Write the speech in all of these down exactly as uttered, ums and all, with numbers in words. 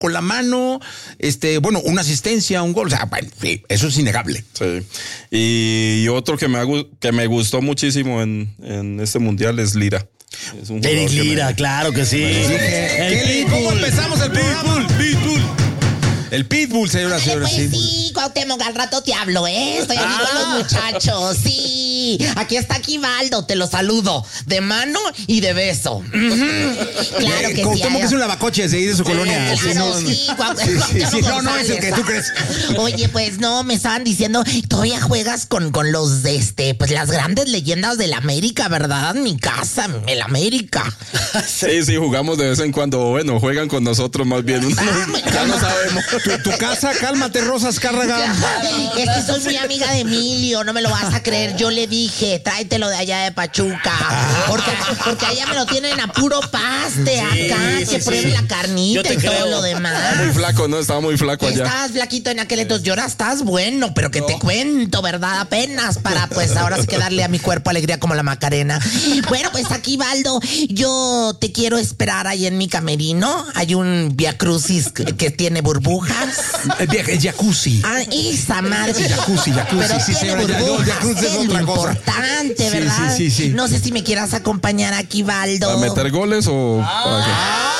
con la mano, este, bueno, una asistencia, un gol, o sea, bueno, sí, eso es innegable. Sí. Y otro que me, ha, que me gustó muchísimo en, en este mundial es Lira. Es un Eric Lira, me... claro que sí. El ¿Cómo empezamos el programa? Pitbull, Pitbull. El Pitbull, señora, señora. Pues sí, Cuauhtémoc, al rato te hablo, ¿eh? Estoy aquí ah. con los muchachos, sí. Aquí está Aquivaldo, te lo saludo. De mano y de beso. Uh-huh. Claro que Cuauhtémoc sí. Cuauhtémoc es un lavacoches de ahí de su sí, colonia. Claro, no, sí, sí, sí, sí, sí. No, no es el que tú crees. Oye, pues no, me estaban diciendo, todavía juegas con, con los, de este, pues las grandes leyendas del América, ¿verdad? Mi casa, el América. Sí, sí, jugamos de vez en cuando. Bueno, juegan con nosotros más bien. Ah, ya no sabemos. Tu, tu casa, cálmate, Rosas Cárraga. Es que soy muy amiga de Emilio, no me lo vas a creer. Yo le dije, tráetelo de allá de Pachuca. Porque, porque allá me lo tienen a puro paste acá, sí, que sí, pruebe sí. la carnita y creo. todo lo demás. Estaba muy flaco, ¿no? Estaba muy flaco allá. Estabas flaquito en aquel entonces. Y ahora estás bueno, pero que no. te cuento, ¿verdad? Apenas para, pues, ahora sí que darle a mi cuerpo alegría como la Macarena. Bueno, pues aquí, Baldo, yo te quiero esperar ahí en mi camerino. Hay un Via Crucis que, que tiene burbujas. El, el jacuzzi. Ah, esa madre. Sí, jacuzzi, jacuzzi. Pero sí, tiene señora, burbujas, ya, jacuzzi es otra cosa. Importante, ¿verdad? Sí, sí, sí, sí. No sé si me quieras acompañar aquí, Baldo. ¿A meter goles o...? Ah. Ah.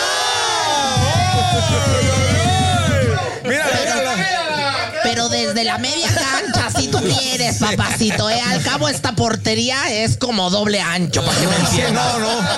Mira, pero desde la media cancha, si tú quieres, papacito, ¿eh? Al cabo, esta portería es como doble ancho, para que me entiendas. No,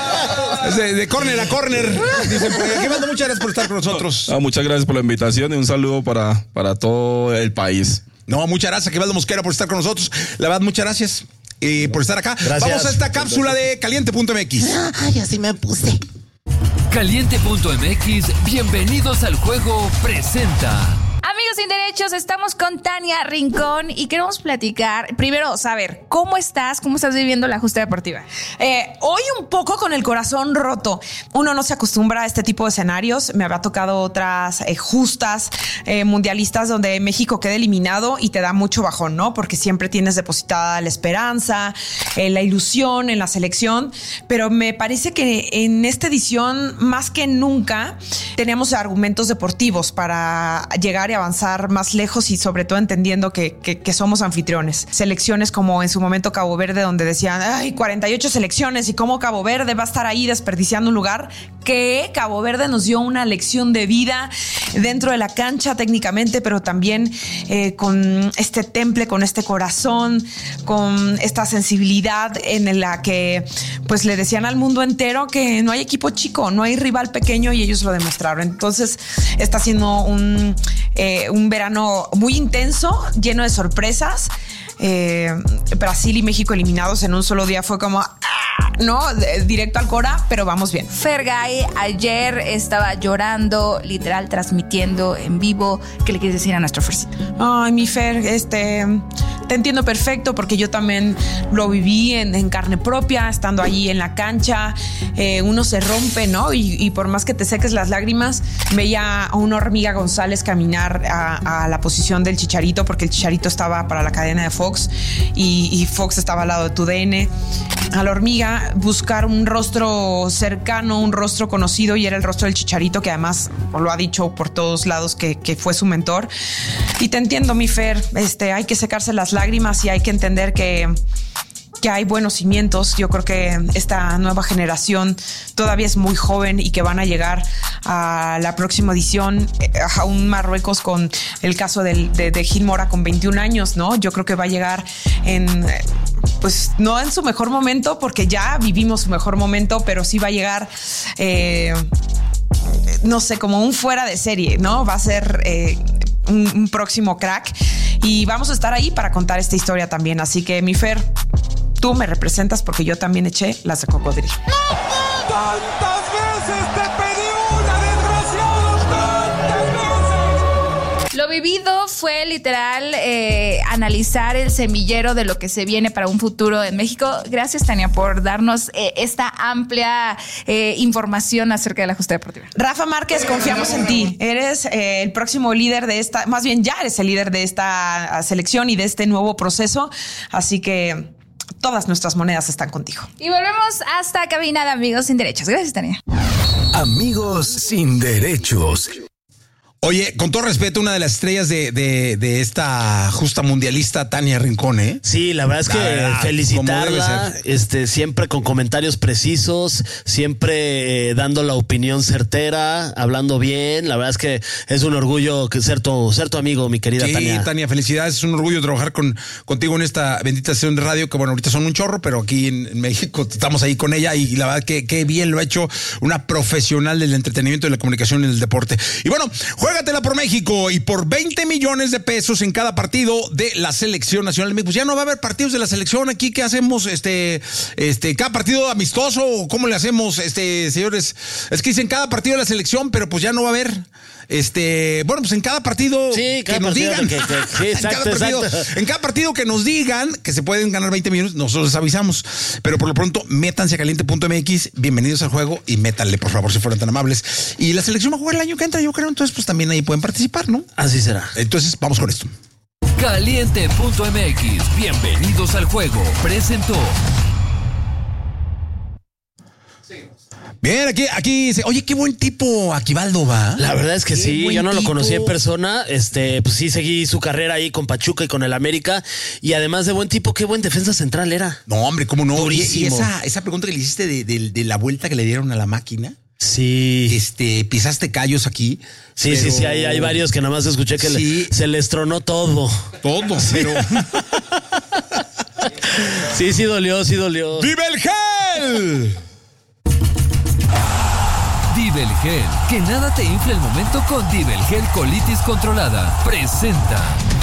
no. Es de, de córner a córner. Dicen, Aquivaldo, muchas gracias por estar con nosotros. No, muchas gracias por la invitación y un saludo para, para todo el país. No, muchas gracias, Aquivaldo Mosquera, por estar con nosotros. La verdad, muchas gracias eh, por estar acá. Gracias. Vamos a esta cápsula de caliente punto m x. Ay, así me puse. caliente punto m x, bienvenidos al juego, presenta. Amigos sin derechos, estamos con Tania Rincón y queremos platicar, primero, saber, ¿cómo estás? ¿Cómo estás viviendo la justa deportiva? Eh, hoy un poco con el corazón roto. Uno no se acostumbra a este tipo de escenarios. Me había tocado otras eh, justas eh, mundialistas donde México queda eliminado y te da mucho bajón, ¿no? Porque siempre tienes depositada la esperanza, eh, la ilusión en la selección. Pero me parece que en esta edición, más que nunca, tenemos argumentos deportivos para llegar y avanzar más lejos y sobre todo entendiendo que, que, que somos anfitriones. Selecciones como en su momento Cabo Verde, donde decían, ay, cuarenta y ocho selecciones y cómo Cabo Verde va a estar ahí desperdiciando un lugar, que Cabo Verde nos dio una lección de vida dentro de la cancha técnicamente, pero también eh, con este temple, con este corazón, con esta sensibilidad en la que pues le decían al mundo entero que no hay equipo chico, no hay rival pequeño y ellos lo demostraron. Entonces está siendo un Eh, un verano muy intenso, lleno de sorpresas. Eh, Brasil y México eliminados en un solo día fue como, ¡ah! ¿no? De, directo al Cora, pero vamos bien. Fergay ayer estaba llorando, literal, transmitiendo en vivo. ¿Qué le quieres decir a nuestro Fercito? Ay, mi Fer, este, te entiendo perfecto porque yo también lo viví en, en carne propia, estando allí en la cancha. Eh, uno se rompe, ¿no? Y, y por más que te seques las lágrimas, veía a una hormiga González caminar a, a la posición del Chicharito, porque el Chicharito estaba para la cadena de Fox y, y Fox estaba al lado de tu D N. A la hormiga buscar un rostro cercano, un rostro conocido, y era el rostro del Chicharito, que además lo ha dicho por todos lados que, que fue su mentor. Y te entiendo, mi Fer, este, hay que secarse las lágrimas y hay que entender que que hay buenos cimientos. Yo creo que esta nueva generación todavía es muy joven y que van a llegar a la próxima edición, a un Marruecos con el caso del, de, de Gil Mora con veintiún años, ¿no? Yo creo que va a llegar en, pues no en su mejor momento, porque ya vivimos su mejor momento, pero sí va a llegar, eh, no sé, como un fuera de serie, ¿no? Va a ser eh, un, un próximo crack y vamos a estar ahí para contar esta historia también. Así que, mi Fer, tú me representas porque yo también eché las de cocodrilo. ¡Tantas veces te pedí una, desgraciado! ¡Tantas veces! Lo vivido fue literal eh, analizar el semillero de lo que se viene para un futuro en México. Gracias, Tania, por darnos eh, esta amplia eh, información acerca de la justa deportiva. Rafa Márquez, confiamos en ti. Eres eh, el próximo líder de esta, más bien ya eres el líder de esta selección y de este nuevo proceso. Así que todas nuestras monedas están contigo. Y volvemos hasta cabina de Amigos Sin Derechos. Gracias, Tania. Amigos Sin Derechos. Oye, con todo respeto, una de las estrellas de, de, de esta justa mundialista, Tania Rincón, ¿eh? Sí, la verdad es que La verdad, como felicitarla, debe ser. este, siempre con comentarios precisos, siempre eh, dando la opinión certera, hablando bien. La verdad es que es un orgullo que ser tu, ser tu amigo, mi querida Sí, Tania. Tania, felicidades. Es un orgullo trabajar con, contigo en esta bendita sesión de radio, que bueno, ahorita son un chorro, pero aquí en, en México estamos ahí con ella y, y la verdad que, que bien lo ha hecho una profesional del entretenimiento, de la comunicación y del deporte. Y bueno, juégatela por México y por veinte millones de pesos en cada partido de la selección nacional de México. Pues ya no va a haber partidos de la selección aquí. ¿Qué hacemos? Este, este, cada partido amistoso, ¿o cómo le hacemos, este, señores? Es que dicen cada partido de la selección, pero pues ya no va a haber. Este, bueno, pues en cada partido Sí, cada que nos partido digan. que- que- sí, en, exacto, cada partido, exacto. en cada partido que nos digan que se pueden ganar veinte millones, nosotros les avisamos. Pero por lo pronto, métanse a caliente punto m x, bienvenidos al juego y métanle, por favor, si fueran tan amables. Y la selección va a jugar el año que entra, yo creo, entonces pues también ahí pueden participar, ¿no? Así será. Entonces, vamos con esto. Caliente punto m x, bienvenidos al juego, presentó. Bien, aquí, aquí dice, oye, qué buen tipo Aquivaldo, va. La verdad es que Qué sí, buen yo no lo tipo. conocí en persona, este, pues sí seguí su carrera ahí con Pachuca y con el América, y además de buen tipo, qué buen defensa central era. No, hombre, ¿cómo no? Y, y Durísimo. esa, esa pregunta que le hiciste de, de- de la vuelta que le dieron a la máquina, Sí. este, pisaste callos aquí. Sí, pero- sí, sí, hay, hay varios que nada más escuché que le- Sí. se les tronó todo. Todo, pero... Sí, sí dolió, sí dolió. ¡Vive el gel! Divel Gel, que nada te infle el momento con Divel Gel Colitis Controlada. Presenta.